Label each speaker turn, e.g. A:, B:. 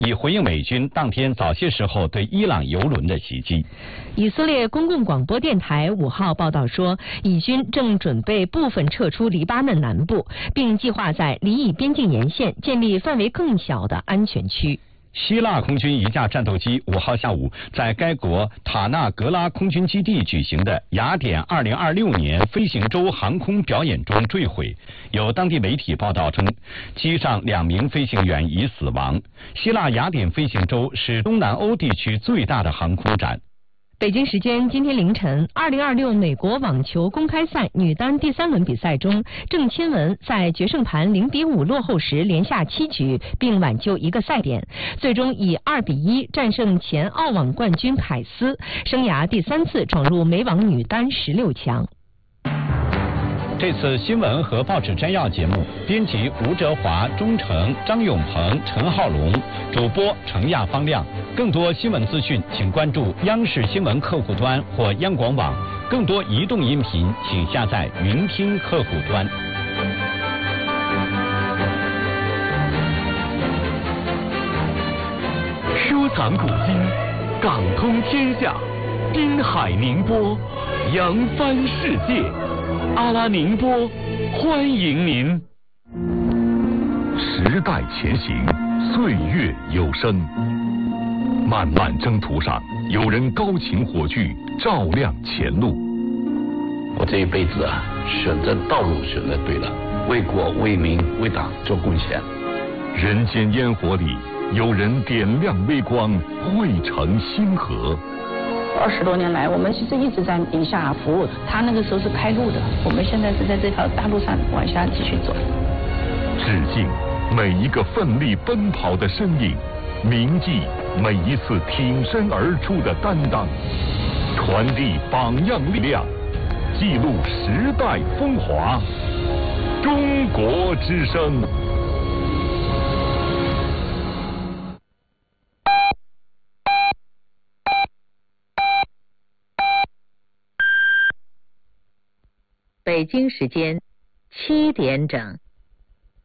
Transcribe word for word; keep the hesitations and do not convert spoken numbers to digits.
A: 以回应美军当天早些时候对伊朗油轮的袭击。
B: 以色列公共广播电台五号报道说，以军正准备部分撤出黎巴嫩南部，并计划在黎以边境沿线建立范围更小的安全区。
A: 希腊空军一架战斗机五号下午在该国塔纳格拉空军基地举行的雅典二零二六年飞行周航空表演中坠毁，有当地媒体报道称，机上两名飞行员已死亡。希腊雅典飞行周是东南欧地区最大的航空展。
B: 北京时间今天凌晨，二零二六美国网球公开赛女单第三轮比赛中，郑钦文在决胜盘零比五落后时连下七局，并挽救一个赛点，最终以二比一战胜前澳网冠军凯斯，生涯第三次闯入美网女单十六强。
A: 这次新闻和报纸摘要节目，编辑吴哲华、钟诚、张永鹏、陈浩龙，主播程亚方亮。更多新闻资讯，请关注央视新闻客户端或央广网。更多移动音频，请下载云听客户端。
C: 收藏古今，港通天下，滨海宁波，扬帆世界。阿拉宁波，欢迎您。时代前行，岁月有声。漫漫征途上，有人高擎火炬，照亮前路。
D: 我这一辈子啊，选择道路选择对了，为国为民为党做贡献。
C: 人间烟火里，有人点亮微光，汇成星河。
E: 二十多年来，我们其实一直在宁夏服务。他那个时候是开路的，我们现在是在这条大路上往下继续走。
C: 致敬每一个奋力奔跑的身影，铭记每一次挺身而出的担当，传递榜样力量，记录时代风华。中国之声。
B: 北京时间七点整。